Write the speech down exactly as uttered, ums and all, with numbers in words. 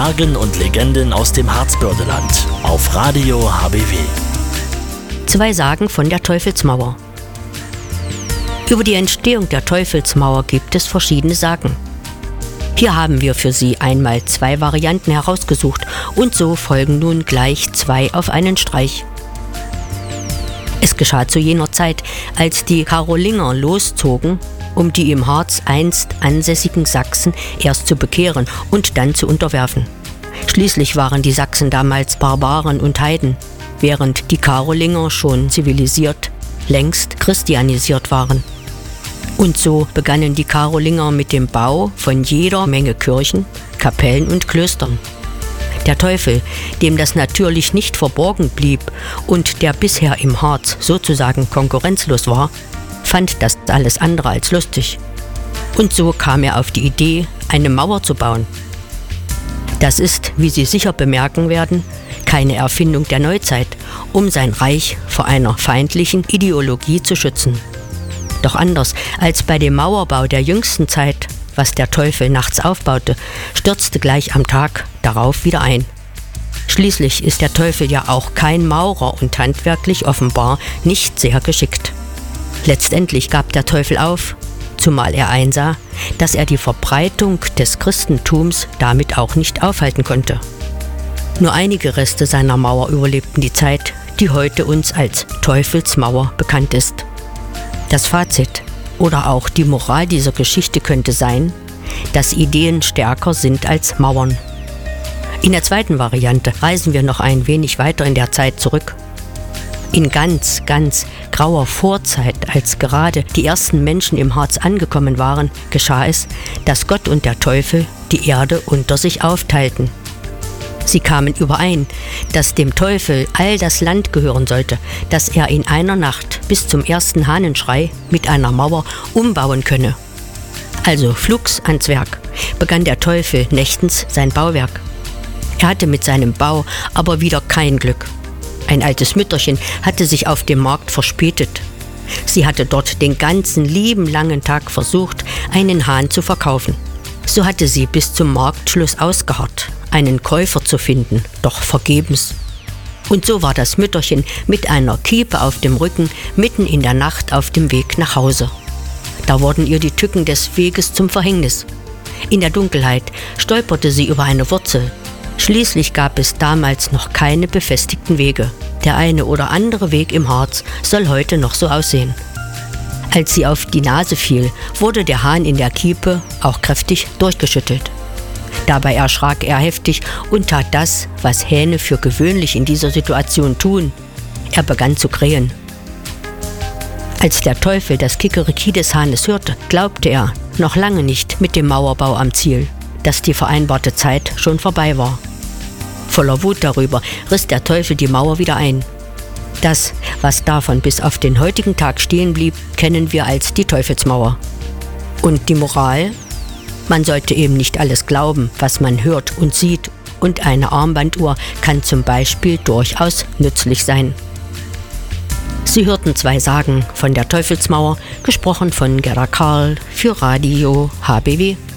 Sagen und Legenden aus dem Harzbördeland auf Radio H B W. Zwei Sagen von der Teufelsmauer. Über die Entstehung der Teufelsmauer gibt es verschiedene Sagen. Hier haben wir für Sie einmal zwei Varianten herausgesucht und so folgen nun gleich zwei auf einen Streich. Es geschah zu jener Zeit, als die Karolinger loszogen, um die im Harz einst ansässigen Sachsen erst zu bekehren und dann zu unterwerfen. Schließlich waren die Sachsen damals Barbaren und Heiden, während die Karolinger schon zivilisiert, längst christianisiert waren. Und so begannen die Karolinger mit dem Bau von jeder Menge Kirchen, Kapellen und Klöstern. Der Teufel, dem das natürlich nicht verborgen blieb und der bisher im Harz sozusagen konkurrenzlos war, fand das alles andere als lustig. Und so kam er auf die Idee, eine Mauer zu bauen. Das ist, wie Sie sicher bemerken werden, keine Erfindung der Neuzeit, um sein Reich vor einer feindlichen Ideologie zu schützen. Doch anders als bei dem Mauerbau der jüngsten Zeit, was der Teufel nachts aufbaute, stürzte gleich am Tag darauf wieder ein. Schließlich ist der Teufel ja auch kein Maurer und handwerklich offenbar nicht sehr geschickt. Letztendlich gab der Teufel auf, zumal er einsah, dass er die Verbreitung des Christentums damit auch nicht aufhalten konnte. Nur einige Reste seiner Mauer überlebten die Zeit, die heute uns als Teufelsmauer bekannt ist. Das Fazit oder auch die Moral dieser Geschichte könnte sein, dass Ideen stärker sind als Mauern. In der zweiten Variante reisen wir noch ein wenig weiter in der Zeit zurück. In ganz, ganz grauer Vorzeit, als gerade die ersten Menschen im Harz angekommen waren, geschah es, dass Gott und der Teufel die Erde unter sich aufteilten. Sie kamen überein, dass dem Teufel all das Land gehören sollte, das er in einer Nacht bis zum ersten Hahnenschrei mit einer Mauer umbauen könne. Also flugs ans Werk, begann der Teufel nächtens sein Bauwerk. Er hatte mit seinem Bau aber wieder kein Glück. Ein altes Mütterchen hatte sich auf dem Markt verspätet. Sie hatte dort den ganzen lieben langen Tag versucht, einen Hahn zu verkaufen. So hatte sie bis zum Marktschluss ausgeharrt, einen Käufer zu finden, doch vergebens. Und so war das Mütterchen mit einer Kiepe auf dem Rücken mitten in der Nacht auf dem Weg nach Hause. Da wurden ihr die Tücken des Weges zum Verhängnis. In der Dunkelheit stolperte sie über eine Wurzel. Schließlich gab es damals noch keine befestigten Wege. Der eine oder andere Weg im Harz soll heute noch so aussehen. Als sie auf die Nase fiel, wurde der Hahn in der Kiepe auch kräftig durchgeschüttelt. Dabei erschrak er heftig und tat das, was Hähne für gewöhnlich in dieser Situation tun. Er begann zu krähen. Als der Teufel das Kikeriki des Hahnes hörte, glaubte er noch lange nicht mit dem Mauerbau am Ziel, dass die vereinbarte Zeit schon vorbei war. Voller Wut darüber riss der Teufel die Mauer wieder ein. Das, was davon bis auf den heutigen Tag stehen blieb, kennen wir als die Teufelsmauer. Und die Moral? Man sollte eben nicht alles glauben, was man hört und sieht, und eine Armbanduhr kann zum Beispiel durchaus nützlich sein. Sie hörten zwei Sagen von der Teufelsmauer, gesprochen von Gerda Karl für Radio H B W.